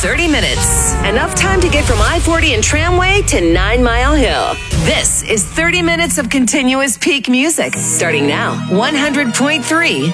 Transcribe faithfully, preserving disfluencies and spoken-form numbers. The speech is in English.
thirty minutes. Enough time to get from I forty and Tramway to Nine Mile Hill. This is thirty minutes of continuous peak music. Starting now, one hundred point three